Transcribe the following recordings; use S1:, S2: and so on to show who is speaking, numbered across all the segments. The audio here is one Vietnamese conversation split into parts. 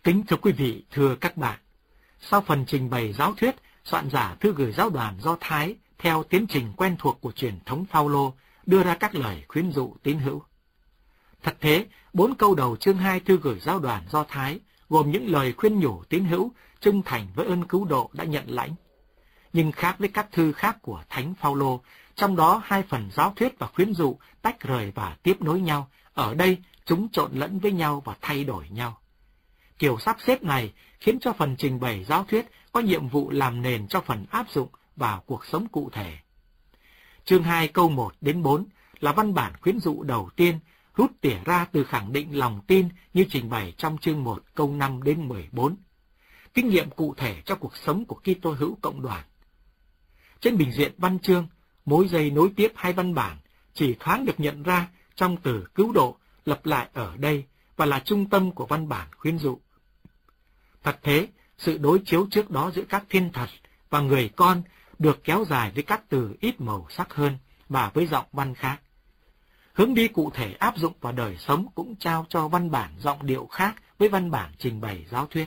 S1: Kính thưa quý vị, thưa các bạn, sau phần trình bày giáo thuyết, soạn giả thư gửi giáo đoàn Do Thái theo tiến trình quen thuộc của truyền thống Phao-lô đưa ra các lời khuyến dụ tín hữu. Thật thế, 4 câu đầu chương 2 thư gửi giáo đoàn Do Thái gồm những lời khuyên nhủ tín hữu trung thành với ơn cứu độ đã nhận lãnh. Nhưng khác với các thư khác của Thánh Phao-lô, trong đó 2 phần giáo thuyết và khuyến dụ tách rời và tiếp nối nhau, ở đây chúng trộn lẫn với nhau và thay đổi nhau. Kiểu sắp xếp này khiến cho phần trình bày giáo thuyết có nhiệm vụ làm nền cho phần áp dụng vào cuộc sống cụ thể. Chương 2 câu 1 đến 4 là văn bản khuyến dụ đầu tiên, rút tỉa ra từ khẳng định lòng tin như trình bày trong chương 1 câu 5 đến 14. Kinh nghiệm cụ thể cho cuộc sống của Kitô hữu cộng đoàn. Trên bình diện văn chương, mối dây nối tiếp hai văn bản chỉ thoáng được nhận ra trong từ cứu độ lặp lại ở đây và là trung tâm của văn bản khuyến dụ. Thật thế, sự đối chiếu trước đó giữa các thiên thần và người con được kéo dài với các từ ít màu sắc hơn và với giọng văn khác. Hướng đi cụ thể áp dụng vào đời sống cũng trao cho văn bản giọng điệu khác với văn bản trình bày giáo thuyết.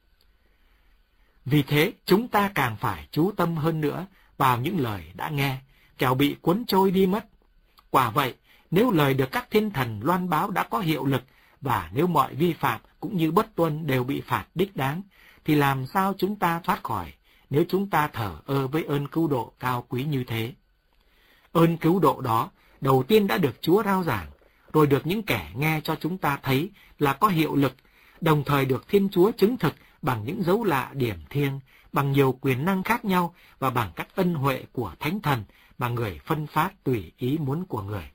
S1: Vì thế, chúng ta càng phải chú tâm hơn nữa vào những lời đã nghe, kẻo bị cuốn trôi đi mất. Quả vậy, nếu lời được các thiên thần loan báo đã có hiệu lực, và nếu mọi vi phạm cũng như bất tuân đều bị phạt đích đáng, thì làm sao chúng ta thoát khỏi nếu chúng ta thờ ơ với ơn cứu độ cao quý như thế? Ơn cứu độ đó đầu tiên đã được Chúa rao giảng, rồi được những kẻ nghe cho chúng ta thấy là có hiệu lực, đồng thời được Thiên Chúa chứng thực bằng những dấu lạ điểm thiêng, bằng nhiều quyền năng khác nhau và bằng các ân huệ của Thánh Thần mà người phân phát tùy ý muốn của người.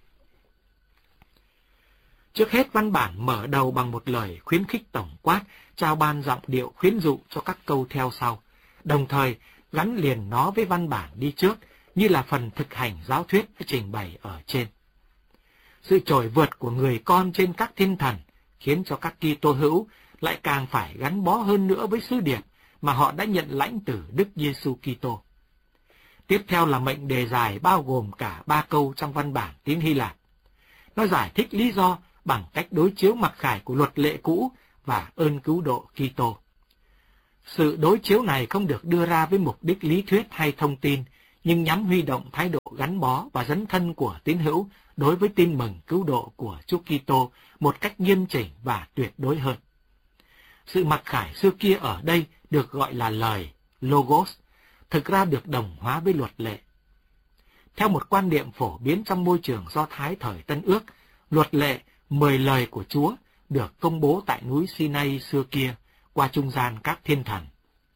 S1: Trước hết, văn bản mở đầu bằng một lời khuyến khích tổng quát, trao ban giọng điệu khuyến dụ cho các câu theo sau, đồng thời gắn liền nó với văn bản đi trước, như là phần thực hành giáo thuyết trình bày ở trên. Sự trội vượt của người con trên các thiên thần khiến cho các Kitô hữu lại càng phải gắn bó hơn nữa với sứ điệp mà họ đã nhận lãnh từ Đức Giêsu Kitô. Tiếp theo là mệnh đề dài bao gồm cả 3 câu trong văn bản tiếng Hy Lạp. Nó giải thích lý do bằng cách đối chiếu mặc khải của luật lệ cũ và ơn cứu độ Kitô. Sự đối chiếu này không được đưa ra với mục đích lý thuyết hay thông tin, nhưng nhằm huy động thái độ gắn bó và dấn thân của tín hữu đối với tin mừng cứu độ của Chúa Kitô một cách nghiêm chỉnh và tuyệt đối hơn. Sự mặc khải xưa kia ở đây được gọi là lời, logos, thực ra được đồng hóa với luật lệ. Theo một quan niệm phổ biến trong môi trường Do Thái thời Tân Ước, luật lệ, 10 lời của Chúa được công bố tại núi Sinai xưa kia qua trung gian các thiên thần.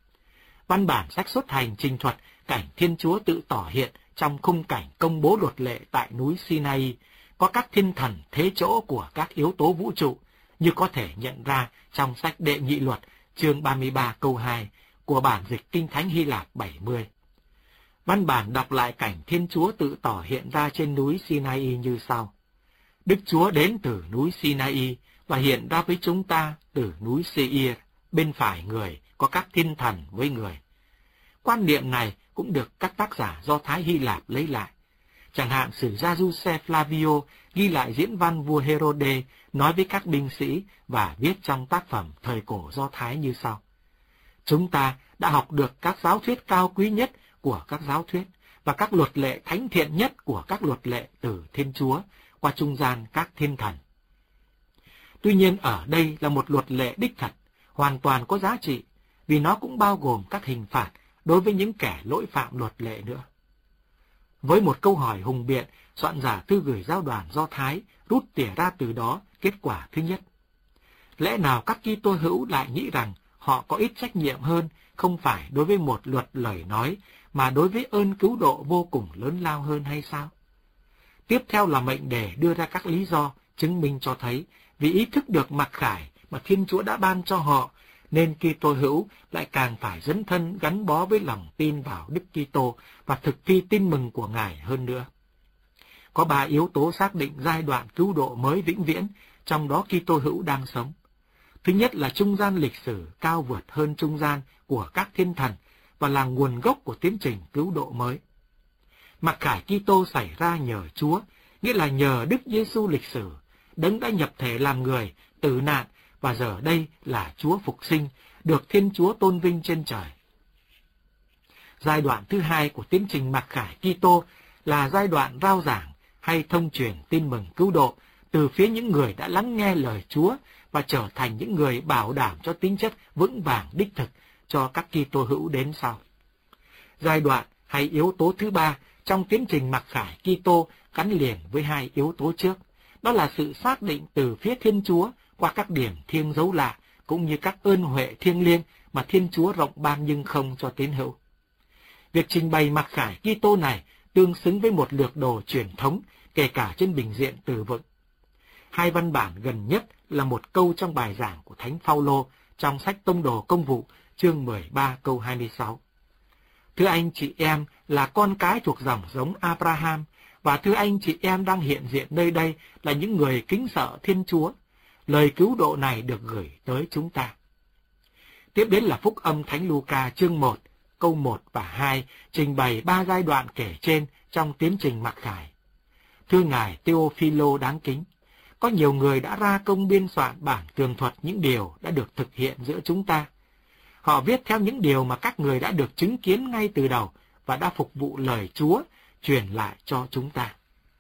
S1: Văn bản sách Xuất Hành trình thuật cảnh Thiên Chúa tự tỏ hiện trong khung cảnh công bố luật lệ tại núi Sinai, có các thiên thần thế chỗ của các yếu tố vũ trụ, như có thể nhận ra trong sách Đệ Nhị Luật, chương 33 câu 2 của bản dịch Kinh Thánh Hy Lạp 70. Văn bản đọc lại cảnh Thiên Chúa tự tỏ hiện ra trên núi Sinai như sau. Đức Chúa đến từ núi Sinai và hiện ra với chúng ta từ núi Seir, bên phải người có các thiên thần với người. Quan niệm này cũng được các tác giả Do Thái Hy Lạp lấy lại. Chẳng hạn sử gia Giuse Flavio ghi lại diễn văn vua Herode nói với các binh sĩ và viết trong tác phẩm thời cổ Do Thái như sau. Chúng ta đã học được các giáo thuyết cao quý nhất của các giáo thuyết và các luật lệ thánh thiện nhất của các luật lệ từ Thiên Chúa qua trung gian các thiên thần. Tuy nhiên ở đây là một luật lệ đích thật, hoàn toàn có giá trị, vì nó cũng bao gồm các hình phạt đối với những kẻ lỗi phạm luật lệ nữa. Với một câu hỏi hùng biện, soạn giả thư gửi giáo đoàn Do Thái rút tỉa ra từ đó kết quả thứ nhất. Lẽ nào các Kitô hữu lại nghĩ rằng họ có ít trách nhiệm hơn, không phải đối với một luật lời nói, mà đối với ơn cứu độ vô cùng lớn lao hơn hay sao? Tiếp theo là mệnh đề đưa ra các lý do chứng minh cho thấy vì ý thức được mặc khải mà Thiên Chúa đã ban cho họ, nên Kitô hữu lại càng phải dấn thân gắn bó với lòng tin vào Đức Kitô và thực thi tin mừng của Ngài hơn nữa. Có 3 yếu tố xác định giai đoạn cứu độ mới vĩnh viễn, trong đó Kitô hữu đang sống. Thứ nhất là trung gian lịch sử cao vượt hơn trung gian của các thiên thần và là nguồn gốc của tiến trình cứu độ mới. Mặc khải Kitô xảy ra nhờ Chúa, nghĩa là nhờ Đức Giêsu lịch sử, Đấng đã nhập thể làm người, tử nạn và giờ đây là Chúa phục sinh, được Thiên Chúa tôn vinh trên trời. Giai đoạn thứ hai của tiến trình mặc khải Kitô là giai đoạn rao giảng hay thông truyền tin mừng cứu độ từ phía những người đã lắng nghe lời Chúa và trở thành những người bảo đảm cho tính chất vững vàng đích thực cho các Kitô hữu đến sau. Giai đoạn hay yếu tố thứ ba trong tiến trình mặc khải Kitô gắn liền với hai yếu tố trước, đó là sự xác định từ phía Thiên Chúa qua các điểm thiêng dấu lạ cũng như các ơn huệ thiêng liêng mà Thiên Chúa rộng ban nhưng không cho tín hữu. Việc trình bày mặc khải Kitô này tương xứng với một lược đồ truyền thống, kể cả trên bình diện từ vựng. Hai văn bản gần nhất là một câu trong bài giảng của Thánh Phaolô trong sách Tông đồ Công vụ, chương 13 câu 26. Thưa anh chị em là con cái thuộc dòng giống Abraham, và thưa anh chị em đang hiện diện nơi đây là những người kính sợ Thiên Chúa. Lời cứu độ này được gửi tới chúng ta. Tiếp đến là Phúc âm Thánh Luca chương 1, câu 1 và 2, trình bày 3 giai đoạn kể trên trong tiến trình mặc khải. Thưa Ngài Theophilo đáng kính, có nhiều người đã ra công biên soạn bản tường thuật những điều đã được thực hiện giữa chúng ta. Họ viết theo những điều mà các người đã được chứng kiến ngay từ đầu và đã phục vụ lời Chúa truyền lại cho chúng ta.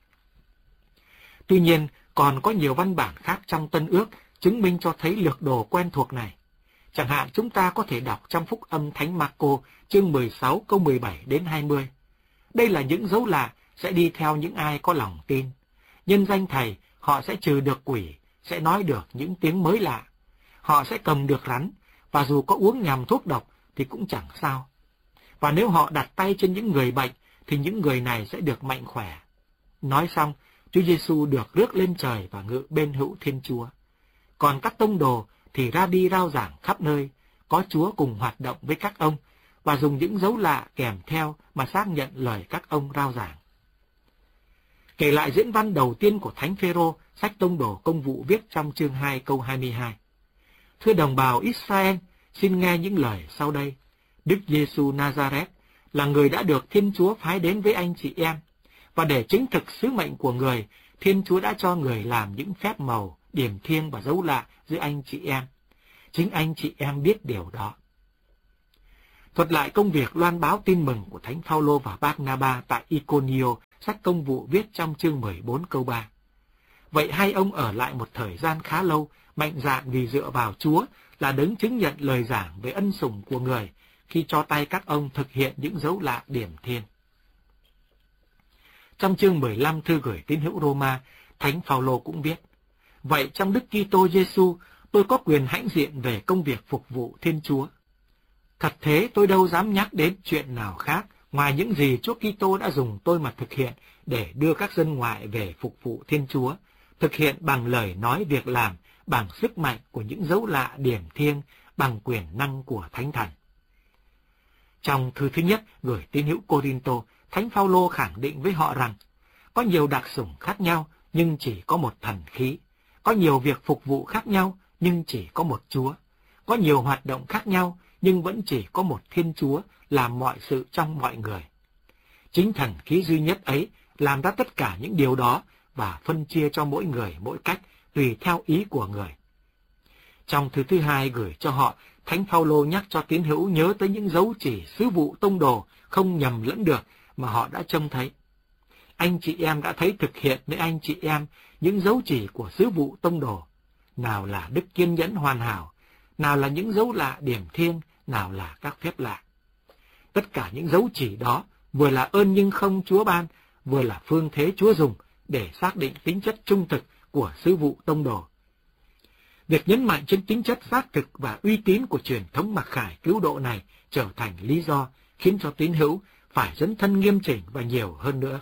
S1: Tuy nhiên, còn có nhiều văn bản khác trong Tân Ước chứng minh cho thấy lược đồ quen thuộc này. Chẳng hạn chúng ta có thể đọc trong Phúc âm Thánh Marco chương 16 câu 17 đến 20. Đây là những dấu lạ sẽ đi theo những ai có lòng tin. Nhân danh Thầy, họ sẽ trừ được quỷ, sẽ nói được những tiếng mới lạ. Họ sẽ cầm được rắn, và dù có uống nhầm thuốc độc thì cũng chẳng sao. Và nếu họ đặt tay trên những người bệnh, thì những người này sẽ được mạnh khỏe. Nói xong, Chúa Giêsu được rước lên trời và ngự bên hữu Thiên Chúa. Còn các tông đồ thì ra đi rao giảng khắp nơi, có Chúa cùng hoạt động với các ông, và dùng những dấu lạ kèm theo mà xác nhận lời các ông rao giảng. Kể lại diễn văn đầu tiên của Thánh Phêrô, sách Tông đồ Công vụ viết trong chương 2 câu 22. Thưa đồng bào Israel, xin nghe những lời sau đây. Đức Giêsu Nazareth là người đã được Thiên Chúa phái đến với anh chị em, và để chứng thực sứ mệnh của người, Thiên Chúa đã cho người làm những phép màu, điểm thiêng và dấu lạ giữa anh chị em. Chính anh chị em biết điều đó. Thuật lại công việc loan báo tin mừng của Thánh Phaolô và Barnaba tại Iconio, sách Công vụ viết trong chương 14 câu 3. Vậy hai ông ở lại một thời gian khá lâu, mạnh dạn vì dựa vào Chúa là đấng chứng nhận lời giảng về ân sủng của người, khi cho tay các ông thực hiện những dấu lạ điểm thiên. Trong chương 15 thư gửi tín hữu Roma, Thánh Phaolô cũng viết: Vậy trong Đức Kitô Giêsu, tôi có quyền hãnh diện về công việc phục vụ Thiên Chúa. Thật thế, tôi đâu dám nhắc đến chuyện nào khác ngoài những gì Chúa Kitô đã dùng tôi mà thực hiện để đưa các dân ngoại về phục vụ Thiên Chúa, thực hiện bằng lời nói việc làm, bằng sức mạnh của những dấu lạ điểm thiêng, bằng quyền năng của Thánh Thần. Trong thư thứ nhất gửi tín hữu Cô-rinh-tô, Thánh Phaolô khẳng định với họ rằng có nhiều đặc sủng khác nhau nhưng chỉ có một thần khí, có nhiều việc phục vụ khác nhau nhưng chỉ có một Chúa, có nhiều hoạt động khác nhau nhưng vẫn chỉ có một Thiên Chúa làm mọi sự trong mọi người. Chính thần khí duy nhất ấy làm ra tất cả những điều đó và phân chia cho mỗi người mỗi cách tùy theo ý của người. Trong thư thứ hai gửi cho họ, Thánh Phaolô nhắc cho tín hữu nhớ tới những dấu chỉ sứ vụ tông đồ không nhầm lẫn được mà họ đã trông thấy. Anh chị em đã thấy thực hiện với anh chị em những dấu chỉ của sứ vụ tông đồ, nào là đức kiên nhẫn hoàn hảo, nào là những dấu lạ điểm thiêng, nào là các phép lạ. Tất cả những dấu chỉ đó vừa là ơn nhưng không Chúa ban, vừa là phương thế Chúa dùng để xác định tính chất trung thực của sứ vụ tông đồ. Việc nhấn mạnh trên tính chất xác thực và uy tín của truyền thống mặc khải cứu độ này trở thành lý do khiến cho tín hữu phải dấn thân nghiêm chỉnh và nhiều hơn nữa.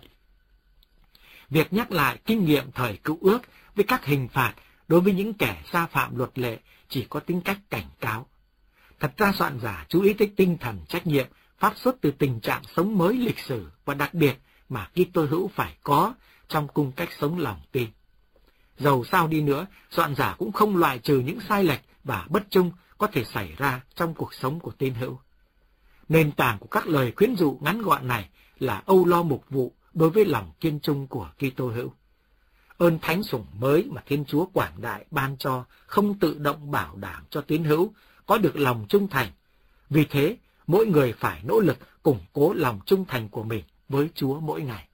S1: Việc nhắc lại kinh nghiệm thời Cựu Ước với các hình phạt đối với những kẻ xa phạm luật lệ chỉ có tính cách cảnh cáo. Thật ra soạn giả chú ý tới tinh thần trách nhiệm phát xuất từ tình trạng sống mới lịch sử và đặc biệt mà Kitô hữu phải có trong cung cách sống lòng tin. Dầu sao đi nữa, soạn giả cũng không loại trừ những sai lệch và bất trung có thể xảy ra trong cuộc sống của tín hữu. Nền tảng của các lời khuyến dụ ngắn gọn này là âu lo mục vụ đối với lòng kiên trung của Kitô hữu. Ơn thánh sủng mới mà Thiên Chúa quảng đại ban cho không tự động bảo đảm cho tín hữu có được lòng trung thành. Vì thế, mỗi người phải nỗ lực củng cố lòng trung thành của mình với Chúa mỗi ngày.